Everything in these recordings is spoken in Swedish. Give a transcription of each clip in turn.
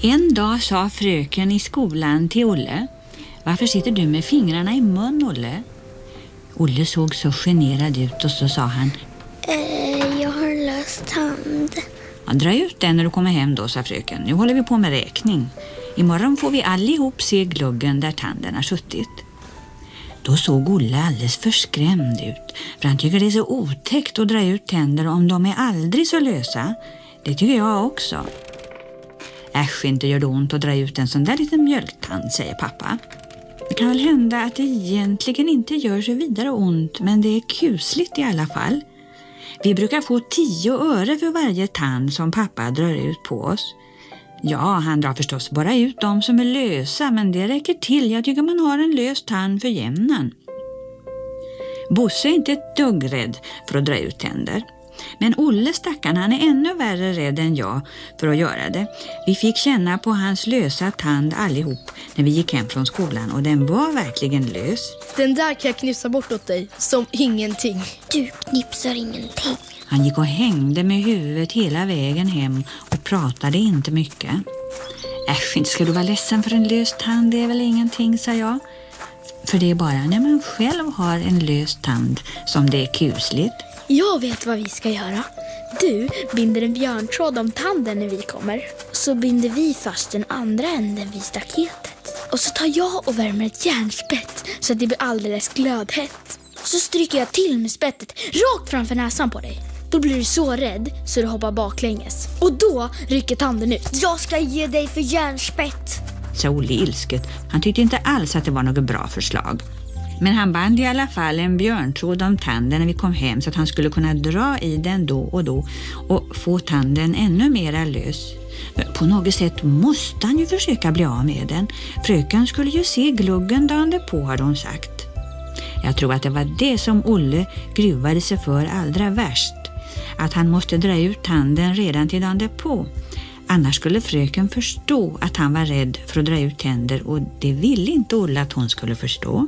En dag sa fröken i skolan till Olle: "Varför sitter du med fingrarna i mun, Olle?" Olle såg så generad ut och så sa han: Jag har en lös tand. "Ja, dra ut den när du kommer hem då", sa fröken. "Nu håller vi på med räkning. Imorgon får vi allihop se gluggen där tanden har suttit." Då såg Olle alldeles förskrämd ut, för han tycker det är så otäckt att dra ut tänder om de är aldrig så lösa. Det tycker jag också. "Äsch, inte gör det ont att dra ut en sån där liten mjölktand", säger pappa. Det kan väl hända att det egentligen inte gör så vidare ont, men det är kusligt i alla fall. Vi brukar få 10 öre för varje tand som pappa drar ut på oss. Ja, han drar förstås bara ut de som är lösa, men det räcker till. Jag tycker man har en lös tand för jämnan. Bosse är inte ett dugg rädd för att dra ut tänder. Men Olle stackarn, han är ännu värre rädd än jag för att göra det. Vi fick känna på hans lösa tand allihop när vi gick hem från skolan, och den var verkligen lös. Den där kan jag knipsa bort åt dig som ingenting. Du knipsar ingenting. Han gick och hängde med huvudet hela vägen hem och pratade inte mycket. "Äsch, inte ska du vara ledsen för en lös tand, det är väl ingenting", sa jag. För det är bara när man själv har en lös tand som det är kusligt. Jag vet vad vi ska göra. Du binder en björntråd om tanden när vi kommer. Så binder vi fast den andra änden vid staketet. Och så tar jag och värmer ett järnspett så att det blir alldeles glödhett. Så stryker jag till med spettet rakt framför näsan på dig. Då blir du så rädd så du hoppar baklänges. Och då rycker tanden ut. Jag ska ge dig för järnspett, sa Olle ilsket. Han tyckte inte alls att det var något bra förslag. Men han band i alla fall en björntråd om tanden när vi kom hem, så att han skulle kunna dra i den då och få tanden ännu mera lös. På något sätt måste han ju försöka bli av med den. Fröken skulle ju se gluggen dagen därpå, hade hon sagt. Jag tror att det var det som Olle gruvade sig för allra värst. Att han måste dra ut tanden redan till dagen därpå. Annars skulle fröken förstå att han var rädd för att dra ut tänder, och det ville inte Olle att hon skulle förstå.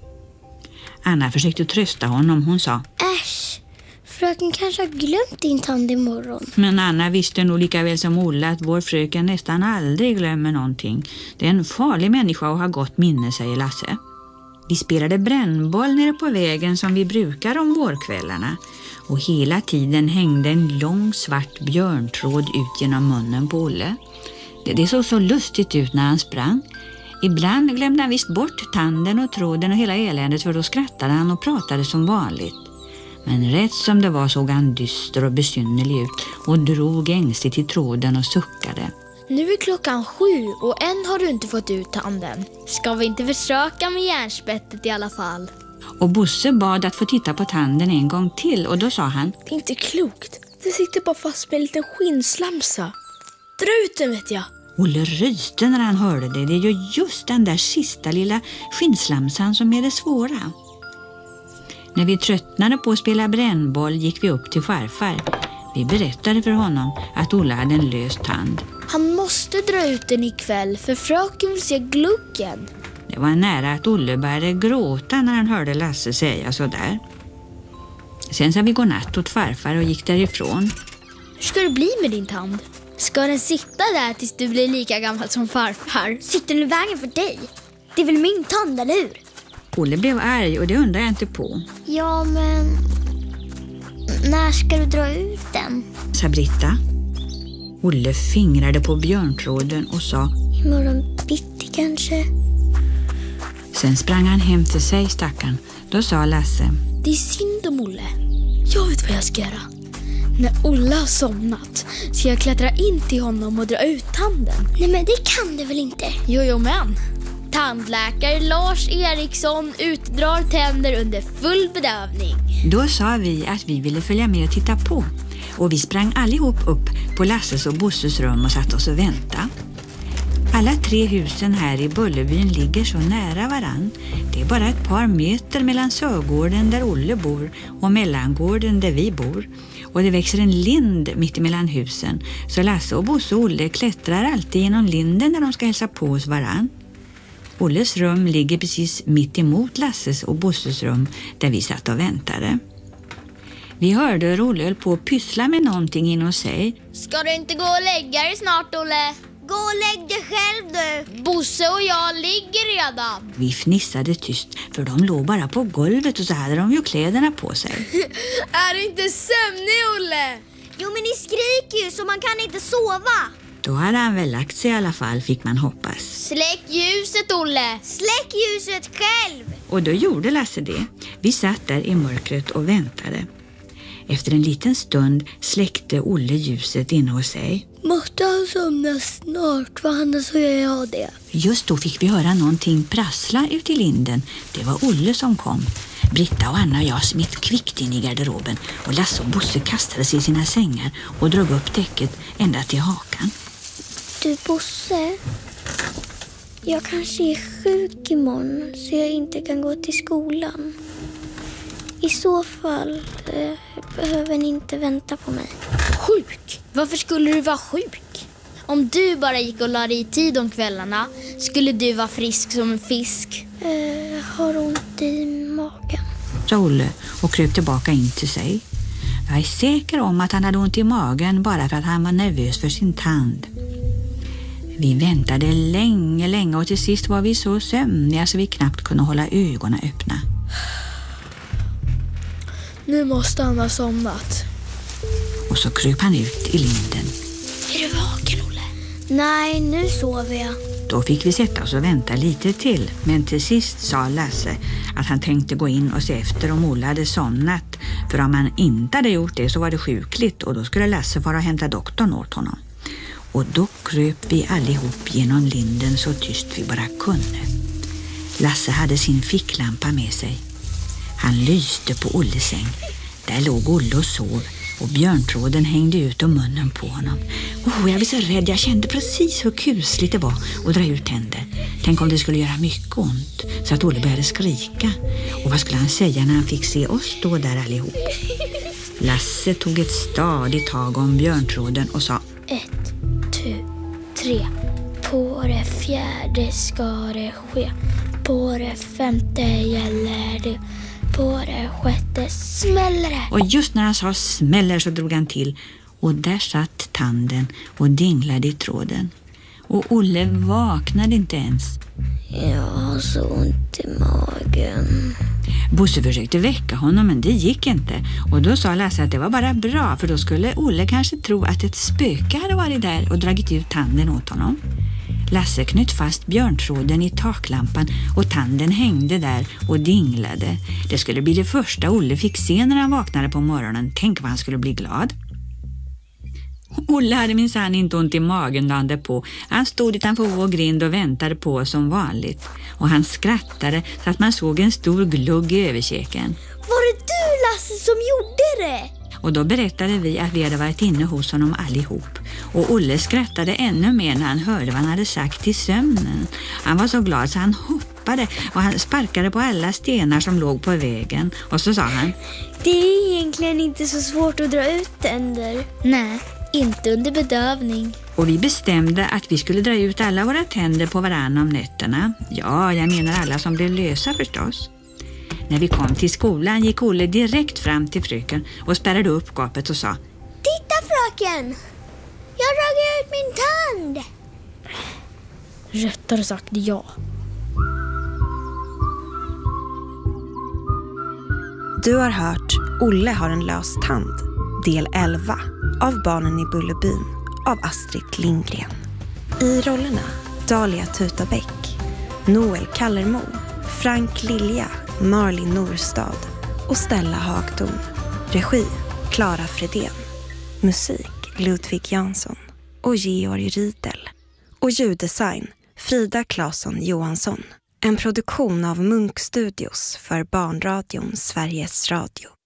Anna försökte trösta honom. Hon sa: "Äsch, fröken kanske har glömt din tand imorgon." Men Anna visste nog lika väl som Olle att vår fröken nästan aldrig glömmer någonting. Det är en farlig människa och har gott minne, säger Lasse. Vi spelade brännboll nere på vägen som vi brukar om vårkvällarna. Och hela tiden hängde en lång svart björntråd ut genom munnen på Olle. Det såg så lustigt ut när han sprang. Ibland glömde han visst bort tanden och tråden och hela eländet, för då skrattade han och pratade som vanligt. Men rätt som det var såg han dyster och besynnerlig ut och drog ängsligt i tråden och suckade. Nu är klockan 7 och än har du inte fått ut tanden. Ska vi inte försöka med järnspettet i alla fall? Och Bosse bad att få titta på tanden en gång till, och då sa han: "Det är inte klokt. Det sitter bara fast med en liten skinnslamsa. Dra ut den, vet jag." Olle ryste när han hörde det. Det är ju just den där sista lilla skinnslamsan som är det svåra. När vi tröttnade på att spela brännboll gick vi upp till farfar. Vi berättade för honom att Olle hade en lös tand. "Han måste dra ut den ikväll för fröken vill se gluggen." Det var nära att Olle började gråta när han hörde Lasse säga så där. Sen sa vi godnatt åt farfar och gick därifrån. Hur ska det bli med din tand? Ska den sitta där tills du blir lika gammal som farfar? Sitter den i vägen för dig? Det är väl min tand, eller hur? Olle blev arg, och det undrar jag inte på. Ja, men när ska du dra ut den? Sa Britta. Olle fingrade på björntråden och sa: "Imorgon bitti kanske." Sen sprang han hem till sig, stackarn. Då sa Lasse: "Det är synd om Olle. Jag vet vad jag ska göra. När Olle har somnat ska jag klättra in till honom och dra ut tanden." Nej, men det kan du väl inte? Jo, men. Tandläkare Lars Eriksson utdrar tänder under full bedövning. Då sa vi att vi ville följa med och titta på. Och vi sprang allihop upp på Lasses och Bosses rum och satt oss och väntade. Alla 3 husen här i Bullerbyn ligger så nära varann. Det är bara ett par meter mellan Sörgården där Olle bor och Mellangården där vi bor. Och det växer en lind mitt emellan husen. Så Lasse och Bosse och Olle klättrar alltid genom linden när de ska hälsa på hos varann. Olles rum ligger precis mitt emot Lasses och Bosses rum där vi satt och väntade. Vi hörde hur Olle höll på att pyssla med någonting inom sig. "Ska du inte gå och lägga dig snart, Olle?" Gå och lägg dig själv du. Bosse och jag ligger redan. Vi fnissade tyst för de låg bara på golvet och så hade de ju kläderna på sig. Är du inte sömnig, Olle? Jo men ni skriker ju så man kan inte sova. Då hade han väl lagt sig i alla fall, fick man hoppas. Släck ljuset, Olle. Släck ljuset själv. Och då gjorde Lasse det. Vi satt där i mörkret och väntade. Efter en liten stund släckte Olle ljuset inne hos sig. Måste han somna snart, för annars så gör jag det. Just då fick vi höra någonting prassla ut i linden. Det var Olle som kom. Britta och Anna och jag smitt kvickt in i garderoben och Lasse och Bosse kastade sig i sina sängar och drog upp täcket ända till hakan. Du Bosse, jag kanske är sjuk imorgon så jag inte kan gå till skolan. I så fall behöver ni inte vänta på mig. Sjuk? Varför skulle du vara sjuk? Om du bara gick och la dig i tid om kvällarna skulle du vara frisk som en fisk. Har ont i magen. Sa Olle och kröp tillbaka in till sig. Jag är säker om att han hade ont i magen bara för att han var nervös för sin tand. Vi väntade länge och till sist var vi så sömniga så vi knappt kunde hålla ögonen öppna. Nu måste han ha somnat. Och så kröp han ut i linden. Är du vaken, Olle? Nej, nu sover jag. Då fick vi sätta oss och vänta lite till. Men till sist sa Lasse att han tänkte gå in och se efter om Olle hade somnat. För om han inte hade gjort det så var det sjukligt och då skulle Lasse fara och hämta doktorn åt honom. Och då kröp vi allihop genom linden så tyst vi bara kunde. Lasse hade sin ficklampa med sig. Han lyste på Olles säng. Där låg Olle och sov och björntråden hängde ut om munnen på honom. Jag blev så rädd, jag kände precis hur kusligt det var att dra ut tänder. Tänk om det skulle göra mycket ont så att Olle började skrika. Och vad skulle han säga när han fick se oss stå där allihop? Lasse tog ett stadigt tag om björntråden och sa: 1, 2, 3. På det fjärde ska det ske. På det femte gäller det. På det sjätte smäller det. Och just när han sa smäller så drog han till. Och där satt tanden och dinglade i tråden. Och Olle vaknade inte ens. Jag har så ont i magen. Bosse försökte väcka honom men det gick inte. Och då sa Lasse att det var bara bra för då skulle Olle kanske tro att ett spöke hade varit där och dragit ut tanden åt honom. Lasse knöt fast björntråden i taklampan och tanden hängde där och dinglade. Det skulle bli det första Olle fick se när han vaknade på morgonen. Tänk vad han skulle bli glad. Olle hade minsann inte ont i magen då han på. Han stod utanför vår grind och väntade på som vanligt. Och han skrattade så att man såg en stor glugg i överkäken. Var det du, Lasse, som gjorde det? Och då berättade vi att vi hade varit inne hos honom allihop. Och Olle skrattade ännu mer när han hörde vad han hade sagt i sömnen. Han var så glad så han hoppade och han sparkade på alla stenar som låg på vägen. Och så sa han: det är egentligen inte så svårt att dra ut tänder. Nej, inte under bedövning. Och vi bestämde att vi skulle dra ut alla våra tänder på varann om nätterna. Ja, jag menar alla som blev lösa förstås. När vi kom till skolan gick Olle direkt fram till fröken och spärrade upp gapet och sa: titta fröken, jag drog ut min tand. Rättare sagt ja. Du har hört Olle har en lös tand, del 11 av Barnen i Bullerbyn av Astrid Lindgren. I rollerna Dahlia Tutabäck, Noel Kallermo, Frank Lilja, Marlin Norstad och Stella Hagdon. Regi Clara Fredén. Musik Ludvig Jansson och Georg Riedel. Och ljuddesign Frida Claesson Johansson. En produktion av Munk Studios för Barnradion Sveriges Radio.